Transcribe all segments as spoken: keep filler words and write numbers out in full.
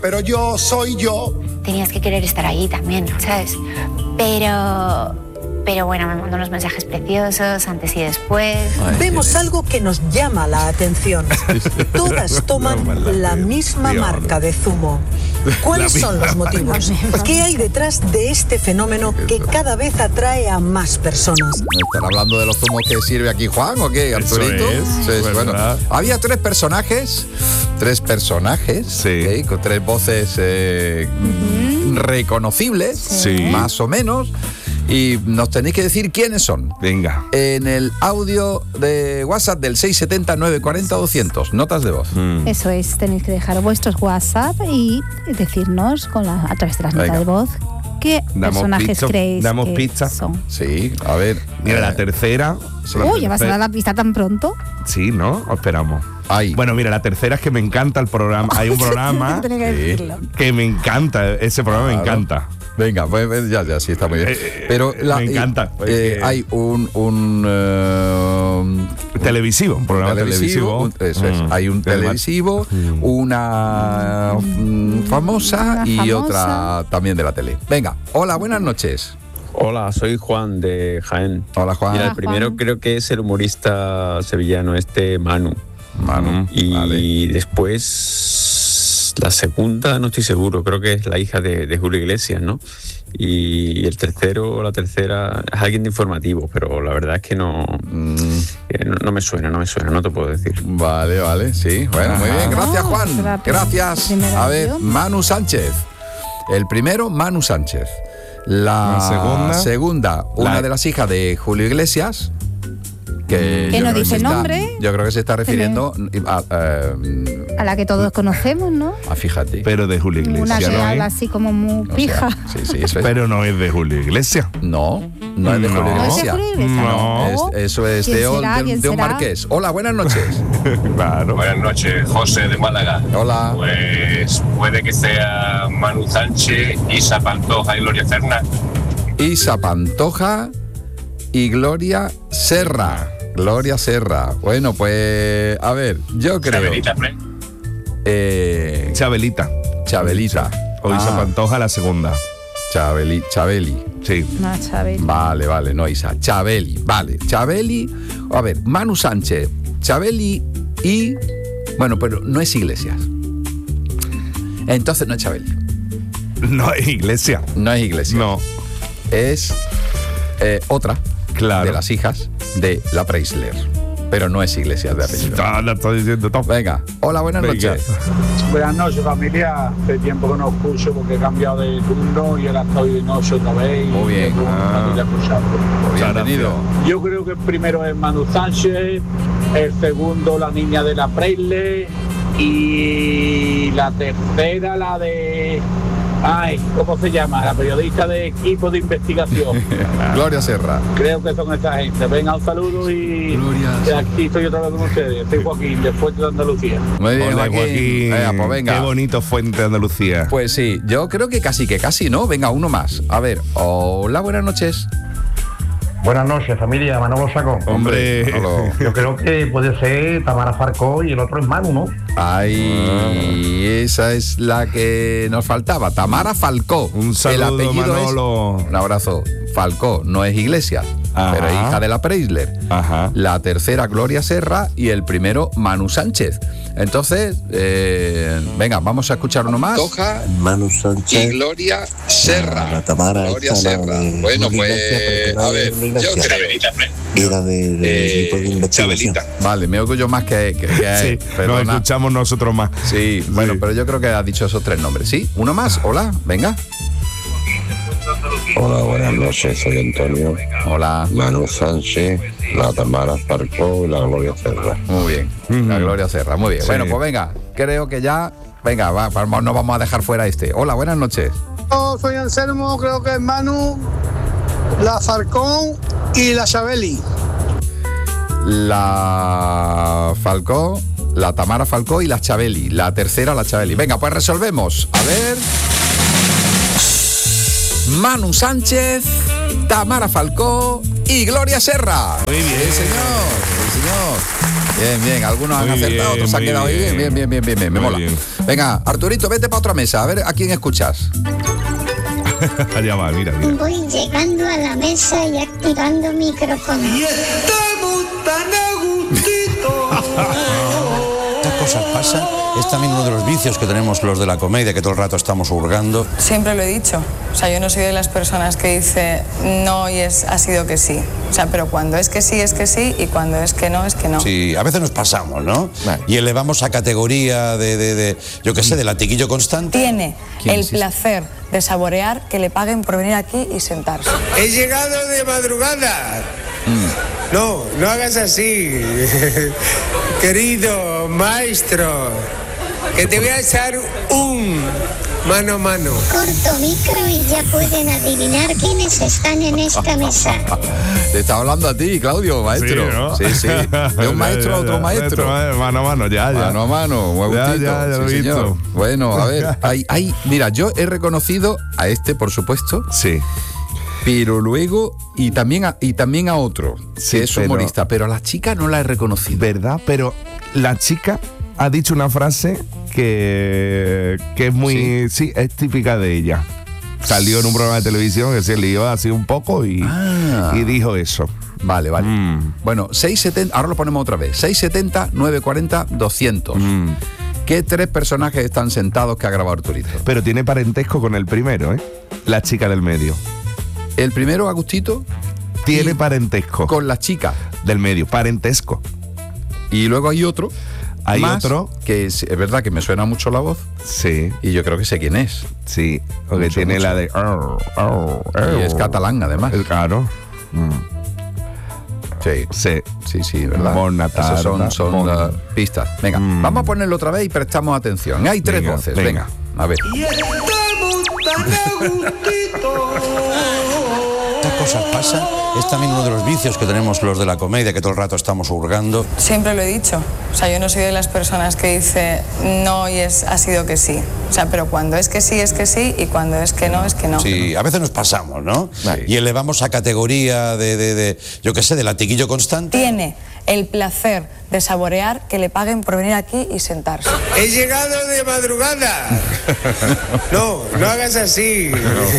Pero yo soy yo. Tenías que querer estar ahí también, ¿sabes? Pero... Pero bueno, me mandó unos mensajes preciosos antes y después. Ay, Vemos algo que nos llama la atención. Todas toman la misma marca de zumo. ¿Cuáles son los motivos? ¿Qué hay detrás de este fenómeno que cada vez atrae a más personas? ¿Están hablando de los zumos que sirve aquí Juan o qué, Arturito? Eso es, Sí, bueno, ¿verdad? había tres personajes, tres personajes, Sí. ¿ok? Con tres voces eh, mm, reconocibles, Sí. más o menos. Y nos tenéis que decir quiénes son. Venga. En el audio de WhatsApp del seis siete cero, nueve cuatro cero, doscientos. Notas de voz. Mm. Eso es, tenéis que dejar vuestros WhatsApp y decirnos con la, a través de las notas Venga. de voz qué Damos personajes pizza, creéis damos que pizza. son. Sí, a ver. Mira, eh, la tercera. sí. la Uy, ¿ya vas a tercera- dar la pista tan pronto? Sí, ¿no? O esperamos. Ahí. Bueno, mira, la tercera es que me encanta el programa. Hay un programa Tenía que Sí. decirlo. que me encanta. Ese programa me Claro. encanta. Venga, pues pues, ya, ya, sí, está muy bien. Eh, Pero la- me encanta, eh, porque- eh, hay un, un eh, Televisivo, un programa televisivo. un- eso es. Mm. Hay un Del televisivo, Mm. una mm, famosa Una y famosa. otra también de la tele. Venga, hola, buenas noches. Hola, soy Juan de Jaén. Hola, Juan. Mira, Hola, el primero Juan. creo que es el humorista sevillano este Manu. Manu. Y Vale. después la segunda no estoy seguro, creo que es la hija de, de Julio Iglesias, ¿no? Y el tercero o la tercera es alguien de informativo, pero la verdad es que no, Mm, que no, no me suena, no me suena, no te puedo decir. Vale, vale, sí. Bueno, muy Ajá. bien. Gracias, Ah, Juan. será la Gracias. primera A ver, opción. Manu Sánchez. El primero, Manu Sánchez. La, La segunda. segunda, una La- de las hijas de Julio Iglesias. Que Que yo no creo dice se está- nombre. Yo creo que se está refiriendo a, eh, A la que todos conocemos, ¿no? a fíjate. Pero de Julio Una Iglesias, que ¿no habla es? así como muy O sea, pija. sí, sí, eso es. Pero no es de Julio Iglesias. No, no es de No. Julio ¿No es de Iglesias. Julio Iglesias? No. Es- eso es ¿Quién de, un- será? de- ¿Quién de un será? marqués. Hola, buenas noches. Claro. Buenas noches, José de Málaga. Hola. Pues puede que sea Manu Sánchez, Isa Pantoja y Gloria Serna. Isa Pantoja y Gloria Serra. Gloria Serra. Bueno, pues a ver, yo creo. Chabelita Fred. Eh, Chabelita. Chabelita. O Isa Ah, Pantoja, la segunda. Chabeli, Chabeli. Sí. No, Chabel. Vale, vale, no Isa. Chabeli, vale. Chabeli. A ver, Manu Sánchez, Chabeli y. Bueno, pero no es Iglesias. Entonces no es Chabeli. No es Iglesia. No es Iglesias. No. Es eh, otra Claro. de las hijas de la Preisler. Pero no es Iglesias de apellido. Está, lo está diciendo todo. Venga, hola, buenas Venga. noches. Buenas noches, familia. Hace tiempo que no escucho porque he cambiado de turno y ahora estoy de noche otra vez. y Muy bien. tengo Ah. una vida escuchando. Bienvenido. Yo creo que el primero es Manu Sánchez, el segundo la niña de la Preisler y la tercera la de... Ay, ¿cómo se llama? La periodista de equipo de investigación. Gloria Serra. Creo que son esta gente. Venga, un saludo y, y aquí estoy otra vez con ustedes. Soy Joaquín, de Fuente de Andalucía. Muy bien, Hola, Joaquín. Joaquín. Venga, pues venga. Qué bonito Fuente de Andalucía. Pues sí, yo creo que casi que casi, ¿no? Venga, uno más. A ver, hola, buenas noches. Buenas noches, familia. Manolo Saco. Hombre. Manolo. Yo creo que puede ser Tamara Falcó y el otro es Manu, ¿no? Ay, esa es la que nos faltaba. Tamara Falcó. Un saludo, El apellido Manolo. es. Un abrazo. Falcó, no es Iglesias, Ajá. pero es hija de la Preisler. Ajá. La tercera, Gloria Serra, y el primero, Manu Sánchez. Entonces, eh, venga, vamos a escuchar uno más. Toja Manu Sánchez. y Gloria Serra. La Tamara Gloria esta, la Serra. de Bueno, Julio pues, Iglesias, pero a no ver, de Julio yo Iglesias. creo. Era de, de Eh, equipo de investigación. Chabelita. Vale, me oigo yo más que, que, que Sí, nos perdona. escuchamos nosotros más. Sí, bueno, pero yo creo que has dicho esos tres nombres. ¿Sí? ¿Uno más? Hola, venga. Hola, buenas noches. Soy Antonio. Hola. Manu Sánchez, la Tamara Falcó y la Gloria Serra. Muy bien. La Ujú. Gloria Serra, muy bien. Sí. Bueno, pues venga, creo que ya. Venga, va, vamos, no vamos a dejar fuera este. Hola, buenas noches. Yo soy Anselmo, creo que es Manu, la Falcón y la Chabeli. La Falcó, la Tamara Falcó y la Chabeli. La tercera, la Chabeli. Venga, pues resolvemos. A ver. Manu Sánchez, Tamara Falcó y Gloria Serra. Muy bien. Sí, señor. Sí, señor. Bien, bien. Algunos han Muy acertado, bien, otros se han muy quedado ahí. bien. Bien, bien, bien, bien, bien. Me Muy mola. bien. Venga, Arturito, vete para otra mesa. A ver a quién escuchas. Allá va, mira, mira. Voy llegando a la mesa y activando micrófono. Y estamos tan a gustito. Estas cosas pasan. Es también uno de los vicios que tenemos los de la comedia, que todo el rato estamos hurgando. Siempre lo he dicho. O sea, yo no soy de las personas que dice no y es ha sido que sí. O sea, pero cuando es que sí, es que sí, y cuando es que no, es que no. Sí, a veces nos pasamos, ¿no? Vale. Y elevamos a categoría de, de, de yo qué sé, de latiquillo constante. Tiene el placer de saborear que le paguen por venir aquí y sentarse. He llegado de madrugada. Mm. No, no hagas así. Querido maestro, que te voy a echar un mano a mano. Corto micro y ya pueden adivinar quiénes están en esta mesa. Te está hablando a ti, Claudio, maestro. Sí, ¿no? Sí, sí. De un maestro a otro maestro. Mano a mano, ya, ya. Mano a mano, muy Ya, gustito. ya, ya lo he Sí, visto. señor. Bueno, a ver, hay, hay, mira, yo he reconocido a este, por supuesto. Sí. Pero luego, y también a, y también a otro, Sí, que es pero- humorista, pero a la chica no la he reconocido. ¿Verdad? Pero la chica ha dicho una frase que, que es muy... Sí. es típica de ella. Salió en un programa de televisión que se lió así un poco y, Ah. y dijo eso. Vale, vale. Mm. Bueno, seiscientos setenta, ahora lo ponemos otra vez. seiscientos setenta, novecientos cuarenta, doscientos. Mm. ¿Qué tres personajes están sentados que ha grabado Arturito? Pero tiene parentesco con el primero, ¿eh? La chica del medio. El primero, Agustito, Tiene Y parentesco. con la chica. Del medio, parentesco. Y luego hay otro. Hay más, otro. que es, es verdad que me suena mucho la voz. Sí, Y yo creo que sé quién es. sí. Porque Mucho, tiene mucho. la de... "Arr, arr, arr". Y es catalán, además. El claro. Mm. Sí. Sí. Sí, sí, ¿verdad? Bona Esas tarda, son, son bona. las pistas. Venga, Mm. vamos a ponerlo otra vez y prestamos atención. Hay tres Venga, voces. venga. Venga, a ver. Y estamos tan a gustito. Estas cosas pasan. Es también uno de los vicios que tenemos los de la comedia, que todo el rato estamos hurgando. Siempre lo he dicho. O sea, yo no soy de las personas que dice no y es ha sido que sí. O sea, pero cuando es que sí, es que sí, y cuando es que no, es que no. Sí, a veces nos pasamos, ¿no? Vale. Y elevamos a categoría de, de, de yo qué sé, de latiquillo constante. Tiene el placer de saborear que le paguen por venir aquí y sentarse. He llegado de madrugada. No, no hagas así.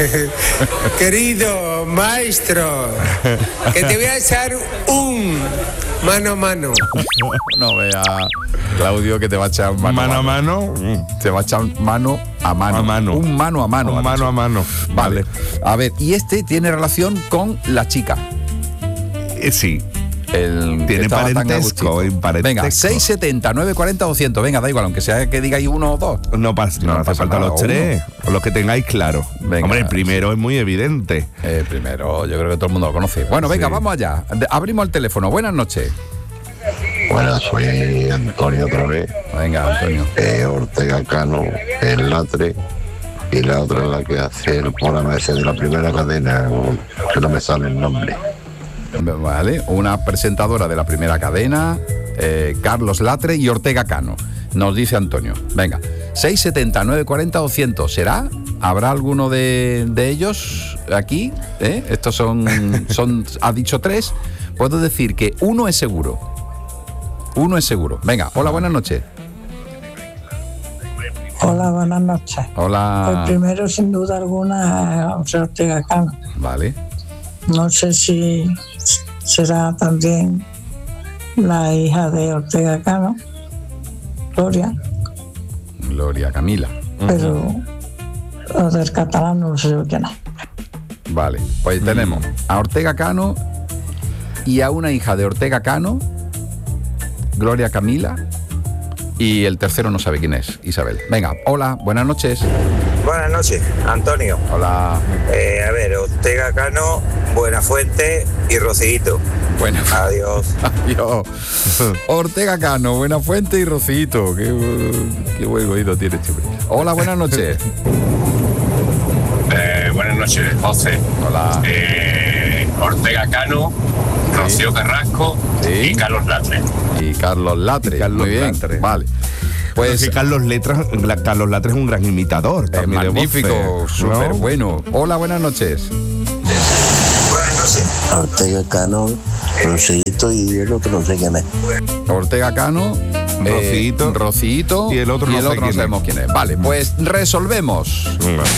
Querido maestro, que te voy a echar un mano a mano. No vea, Claudio, que te va a echar mano, Mano a mano. mm. Te va a echar mano a mano. A mano. Un mano a mano. Un ha mano dicho. a mano. Vale. A ver, y este tiene relación con la chica. Eh, sí. El que Tiene estaba tan parentesco, agustito. en parentesco. Venga, seiscientos setenta, novecientos cuarenta, doscientos. Venga, da igual, aunque sea que diga ahí uno o dos. No, pasa, no, No hace pasa falta nada, los tres. O los que tengáis claro. Venga. Hombre, el primero es muy evidente. Eh, primero, yo creo que todo el mundo lo conoce. Bueno, venga, Sí. vamos allá. De- abrimos el teléfono. Buenas noches. Bueno, soy Antonio otra vez. Venga, Antonio. Eh, Ortega Cano, el Latre. Y la otra es la que hace el programa ese de la primera cadena, que no me sale el nombre. Vale, una presentadora de la primera cadena, eh, Carlos Latre y Ortega Cano. Nos dice Antonio. Venga, seiscientos setenta, novecientos cuarenta, doscientos. ¿Será? ¿Habrá alguno de, de ellos aquí? ¿Eh? Estos son, son, ha dicho tres. Puedo decir que uno es seguro. Uno es seguro. Venga, hola, buenas noches. Hola, buenas noches. Hola. El primero, sin duda alguna, es José Ortega Cano. Vale. No sé si será también la hija de Ortega Cano, Gloria, Gloria Camila. pero lo del catalán no sé quién es. Vale, pues tenemos a Ortega Cano y a una hija de Ortega Cano, Gloria Camila, y el tercero no sabe quién es, Isabel. Venga, hola, buenas noches. Buenas noches, Antonio. Hola. Eh, a ver, Ortega Cano, Buenafuente y Rocito. Bueno. Adiós. Adiós. Ortega Cano, Buenafuente y Rocito. Qué, bu- qué buen oído tiene este hombre. Hola, buenas noches. Eh, buenas noches, José. Hola. Eh, Ortega Cano, Rocío Carrasco y Carlos Latre. Y Carlos Latre. Carlos Muy bien. Latre. Vale. Pues Pues que Carlos, Letras, la- Carlos Latre es un gran imitador. es También de magnífico, voces, súper ¿no? bueno. Hola, buenas noches. Buenas noches. Ortega Cano, Rocito y el otro no sé quién es. Ortega Cano, Rocito, eh, Rocito y el otro, y no, el sé otro no quién sabemos es. quién es. Vale, pues resolvemos.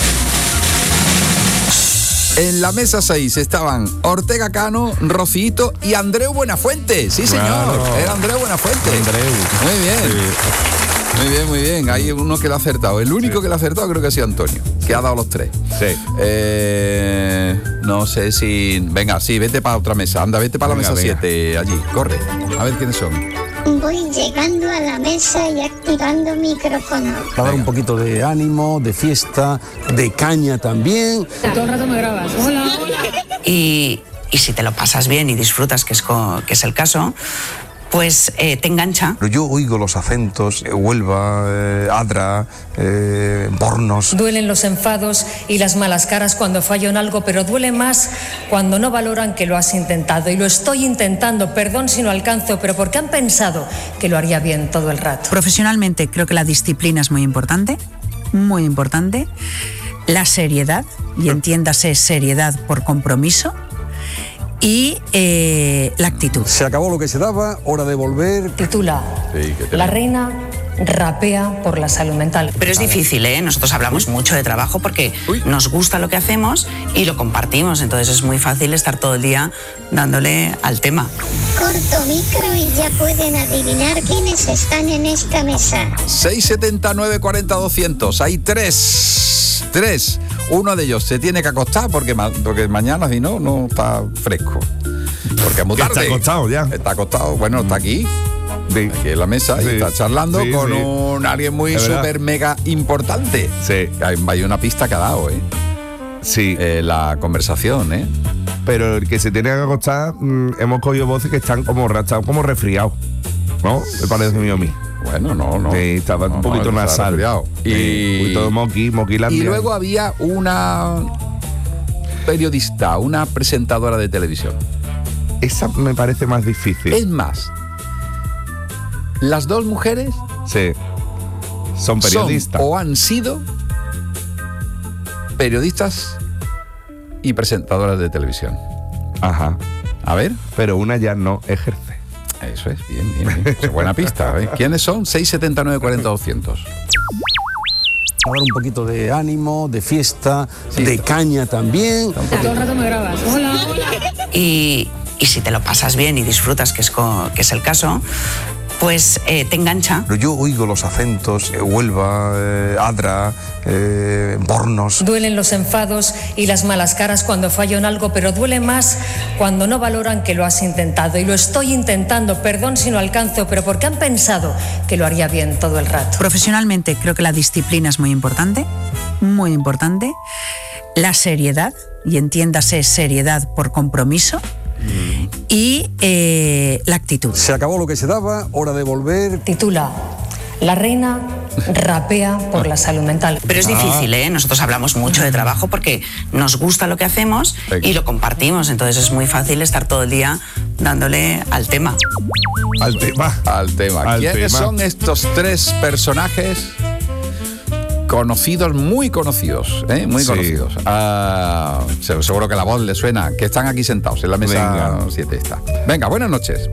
En la mesa seis estaban Ortega Cano, Rocito y Andreu Buenafuente. Sí, señor, Claro. era Andreu Buenafuente. Andreu. Muy bien. Sí. Muy bien, muy bien. Hay uno que lo ha acertado. El único sí. que lo ha acertado creo que ha sido Antonio, que ha dado los tres. Sí. Eh, no sé si... Venga, sí, vete para otra mesa. Anda, vete para la Venga, mesa venga. siete, allí. Corre. A ver quiénes son. Voy llegando a la mesa y activando micrófono. Para dar un poquito de ánimo, de fiesta, de caña también. Todo el rato me grabas. Hola, hola. Y, y si te lo pasas bien y disfrutas, que es, co- que es el caso, pues eh, te engancha. Pero yo oigo los acentos, eh, Huelva, eh, Adra, eh, Bornos. Duelen los enfados y las malas caras cuando fallo en algo, pero duele más cuando no valoran que lo has intentado. Y lo estoy intentando, perdón si no alcanzo, pero porque han pensado que lo haría bien todo el rato. Profesionalmente creo que la disciplina es muy importante, muy importante. La seriedad, y entiéndase seriedad por compromiso. Y eh, la actitud. Se acabó lo que se daba, hora de volver. Titula, Sí, que te- La reina rapea por la salud mental. Pero es difícil, ¿eh? Nosotros hablamos mucho de trabajo porque nos gusta lo que hacemos y lo compartimos. Entonces es muy fácil estar todo el día dándole al tema. Corto micro y ya pueden adivinar quiénes están en esta mesa. seis setenta, nueve cuarenta, doscientos. Hay tres. Tres. Uno de ellos se tiene que acostar porque, ma- porque mañana, si no, no está fresco. Porque es muy Que tarde. está acostado ya. Está acostado. Bueno, está aquí. Sí. Aquí en la mesa y Sí. está charlando Sí, con sí. un alguien muy Es verdad. súper mega importante. Sí. Hay, hay una pista que ha dado, ¿eh? Sí. Eh, la conversación, ¿eh? Pero el que se tiene que acostar, mm, hemos cogido voces que están como, están como resfriados. ¿No? Me parece mío a mí. Bueno, no, no. Sí, estaba No, un no, poquito está nasal. resfriado. Y Y- un poquito de moqui, moquilandia. Y luego había una periodista, una presentadora de televisión. Esa me parece más difícil. Es más, las dos mujeres Sí. Son periodistas. son o han sido periodistas y presentadoras de televisión. Ajá. A ver. Pero una ya no ejerce. Eso es, bien, bien. bien. Es buena pista. ¿eh? ¿Quiénes son? seis setenta, nueve cuarenta, doscientos. Para dar un poquito de ánimo, de fiesta, de caña también. Todo el rato me grabas. Hola, hola. Y, y si te lo pasas bien y disfrutas, que es, co- que es el caso, pues eh, te engancha. Pero yo oigo los acentos, eh, Huelva, eh, Adra, eh, Bornos. Duelen los enfados y las malas caras cuando fallo en algo, pero duele más cuando no valoran que lo has intentado. Y lo estoy intentando, perdón si no alcanzo, pero porque han pensado que lo haría bien todo el rato. Profesionalmente creo que la disciplina es muy importante, muy importante. La seriedad, y entiéndase seriedad por compromiso. Y eh, la actitud. Se acabó lo que se daba, hora de volver. Titula, La reina rapea por la salud mental. Pero es difícil, ¿eh? Nosotros hablamos mucho de trabajo porque nos gusta lo que hacemos y lo compartimos. Entonces es muy fácil estar todo el día dándole al tema. Al tema. Al tema. Al ¿Quiénes tema. son estos tres personajes conocidos, muy conocidos, ¿eh? Muy Sí. conocidos? Ah, se- seguro que la voz le suena, que están aquí sentados en la mesa Venga. siete esta. Venga, buenas noches.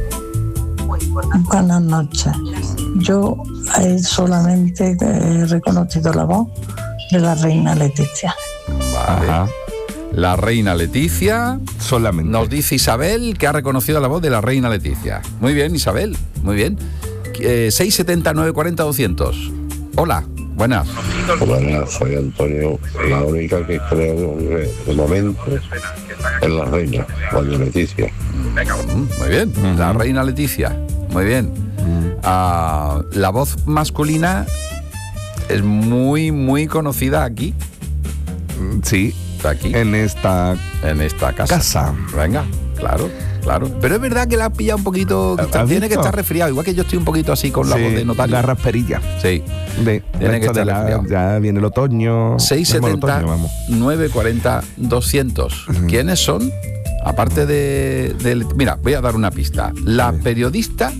Buenas noches. Yo eh, solamente he reconocido la voz de la reina Leticia. Vale. Ajá. La reina Leticia. Solamente. Nos dice Isabel que ha reconocido la voz de la reina Leticia. Muy bien, Isabel. Muy bien. Eh, seis setenta, nueve cuarenta, doscientos. Hola, buenas. Hola, soy Antonio. La única que creo que de momento es la reina, doña Leticia. Mm, Muy bien, la reina Leticia. Muy bien. Ah, la voz masculina es muy, muy conocida aquí. Sí. Aquí. En esta En esta casa. casa. Venga, claro, claro. Pero es verdad que la ha pillado un poquito. ¿Has Tiene que visto? estar resfriado. Igual que yo estoy un poquito así con la Sí, voz de notario. la rasperilla. Sí. De, Tiene que esto de estar la- resfriado. ya viene el otoño. seis Vamos al setenta, otoño, vamos. nueve cuarenta, doscientos. ¿Quiénes son? Aparte de, de- Mira, voy a dar una pista. La periodista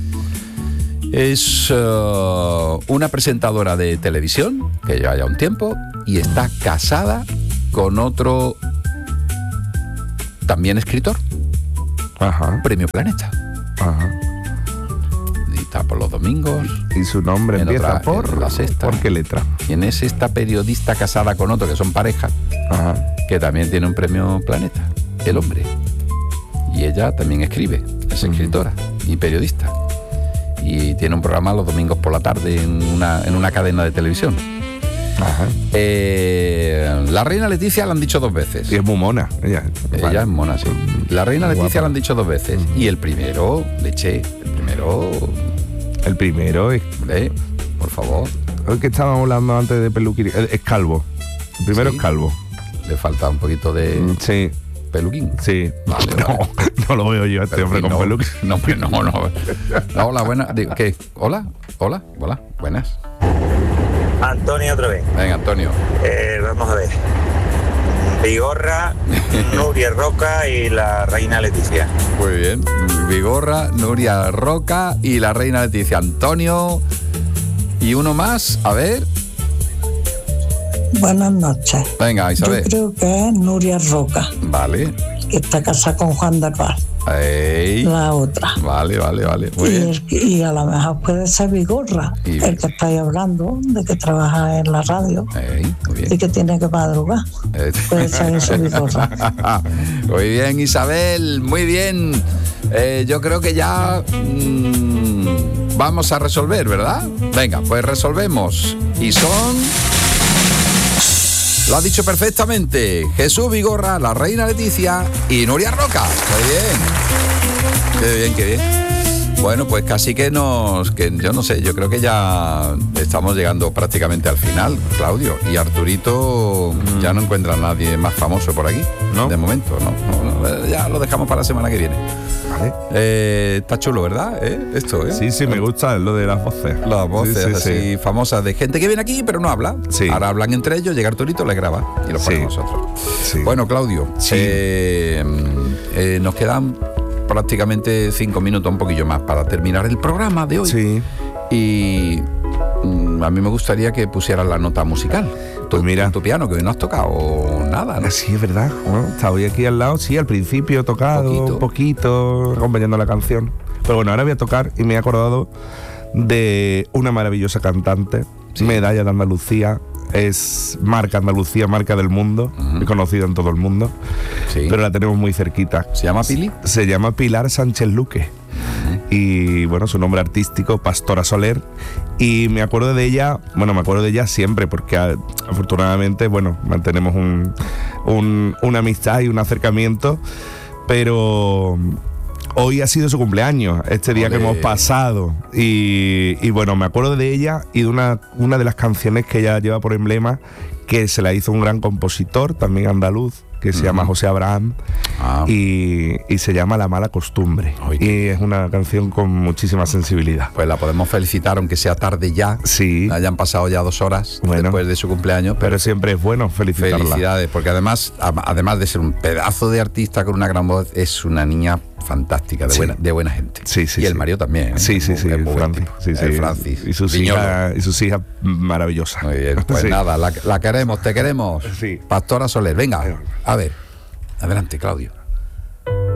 es eh, una presentadora de televisión que lleva ya un tiempo y está casada con otro también escritor. Ajá. Premio Planeta. Ajá. Y está por los domingos. Y su nombre en empieza otra, por en la sexta. ¿Por qué letra? ¿Quién es esta periodista casada con otro, que son pareja? Ajá. Que también tiene un Premio Planeta, el hombre. Y ella también escribe, es escritora y periodista. Y tiene un programa los domingos por la tarde en una, en una cadena de televisión. Ajá. Eh, la reina Leticia la han dicho dos veces. Y es muy mona. Ella, ella vale. es mona, sí. La reina Muy Leticia guapa. la han dicho dos veces. Y el primero, leche, el primero... El primero es... ¿Eh? Por favor. Hoy que estábamos hablando antes de peluquín. Es, es calvo. El primero Sí. es calvo. Le falta un poquito de... Sí. Peluquín. Sí. Vale, no, vale. no lo veo yo a este hombre con no, peluquín. No, hombre, no, no. No, hola, buenas. Digo, ¿qué? ¿Hola? ¿Hola? ¿Hola? Buenas. Antonio otra vez. Venga, Antonio. Eh, vamos a ver. Vigorra, Nuria Roca y la reina Leticia. Muy bien. Vigorra, Nuria Roca y la reina Leticia. Antonio. Y uno más, a ver. Buenas noches. Venga, Isabel. Yo creo que es Nuria Roca, Vale. que está casada con Juan de Arval. Ey. La otra. Vale, vale, vale. Muy Y, bien. el- y a lo mejor puede ser Vigorra, Y- el que estáis hablando, de que trabaja en la radio Ey, muy bien. y que tiene que madrugar. Eh, Puede ser eso, Vigorra. Muy bien, Isabel, muy bien. Eh, yo creo que ya mm, vamos a resolver, ¿verdad? Venga, pues resolvemos. Y son... Lo ha dicho perfectamente. Jesús Vigorra, la reina Leticia y Nuria Roca. Muy bien. Qué bien, qué bien. Bueno, pues casi que nos... que yo no sé, yo creo que ya estamos llegando prácticamente al final, Claudio. Y Arturito mm. ya no encuentra a nadie más famoso por aquí. ¿No? De momento, no, no, no, ya lo dejamos para la semana que viene. Vale. Eh, está chulo, ¿verdad? ¿Eh? Esto, ¿eh? Sí, sí, me gusta lo de las voces. Las voces Sí, sí, así sí. famosas de gente que viene aquí pero no habla. Sí. Ahora hablan entre ellos, llega Arturito, les graba y los Sí. ponemos nosotros. Sí. Bueno, Claudio, Sí. eh, eh, nos quedan prácticamente cinco minutos, un poquillo más, para terminar el programa de hoy. Sí. Y mm, a mí me gustaría que pusieras la nota musical. Pues mira. Tu piano, que hoy no has tocado nada, ¿no? Sí, es verdad. Bueno, estaba hoy aquí al lado, sí, al principio he tocado Poquito. un poquito, acompañando la canción. Pero bueno, ahora voy a tocar y me he acordado de una maravillosa cantante, Sí. medalla de Andalucía, es marca Andalucía, marca del mundo, Ujú. conocida en todo el mundo, Sí. pero la tenemos muy cerquita. ¿Se llama Pili? Se llama Pilar Sánchez Luque. Y bueno, su nombre artístico, Pastora Soler. Y me acuerdo de ella, bueno, me acuerdo de ella siempre, porque a- afortunadamente, bueno, mantenemos un, un- una amistad y un acercamiento, pero hoy ha sido su cumpleaños, este día Olé. que hemos pasado. Y, y bueno, me acuerdo de ella y de una, una de las canciones que ella lleva por emblema, que se la hizo un gran compositor, también andaluz, que se Ujú. llama José Abraham. Ah. Y, y se llama La Mala Costumbre. Ay, y es una canción con muchísima sensibilidad. Pues la podemos felicitar, aunque sea tarde ya. Sí, Hayan pasado ya dos horas Bueno. después de su cumpleaños, pero pero siempre es bueno felicitarla. felicidades, porque además, a- además de ser un pedazo de artista con una gran voz, es una niña fantástica, de, Sí. buena, de buena gente. Sí, sí, y el sí. marido también. ¿eh? Sí, sí, Es sí, muy- es muy buen Francis. tipo. Sí, sí. El Francis. Y sus Viñolo. hijas, y sus hijas maravillosas. Muy bien, pues Sí. nada, la, la queremos, te queremos. Sí. Pastora Soler, venga, a ver. Adelante, Claudio.